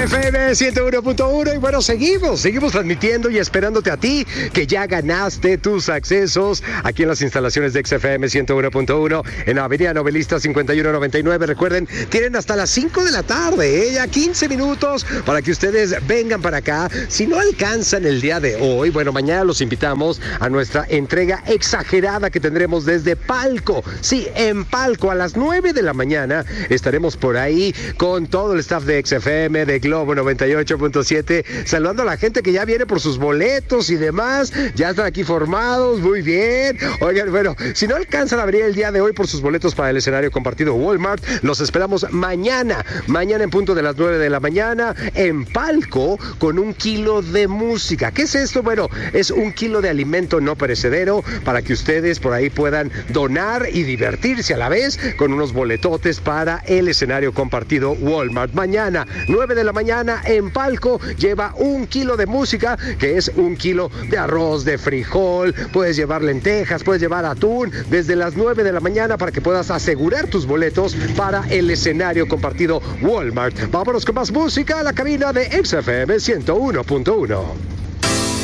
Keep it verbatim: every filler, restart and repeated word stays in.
F M ciento uno punto uno y bueno, seguimos, seguimos transmitiendo y esperándote a ti que ya ganaste tus accesos aquí en las instalaciones de X F M ciento uno punto uno en Avenida Novelista cincuenta y uno noventa y nueve. Recuerden, tienen hasta las cinco de la tarde, ¿eh? Ya quince minutos para que ustedes vengan para acá. Si no alcanzan el día de hoy, bueno, mañana los invitamos a nuestra entrega exagerada que tendremos desde Palco. Sí, en Palco a las nueve de la mañana estaremos por ahí con todo el staff de X F M, de Globo noventa y ocho punto siete, saludando a la gente que ya viene por sus boletos y demás. Ya están aquí formados, muy bien. Oigan, bueno, si no alcanzan a venir el día de hoy por sus boletos para el escenario compartido Walmart, los esperamos mañana, mañana en punto de las nueve de la mañana en Palco con un kilo de música. ¿Qué es esto? Bueno, es un kilo de alimento no perecedero para que ustedes por ahí puedan donar y divertirse a la vez con unos boletotes para el escenario compartido Walmart. Mañana, nueve de la mañana en Palco, lleva un kilo de música, que es un kilo de arroz, de frijol, puedes llevar lentejas, puedes llevar atún, desde las nueve de la mañana para que puedas asegurar tus boletos para el escenario compartido Walmart. Vámonos con más música a la cabina de X F M ciento uno punto uno.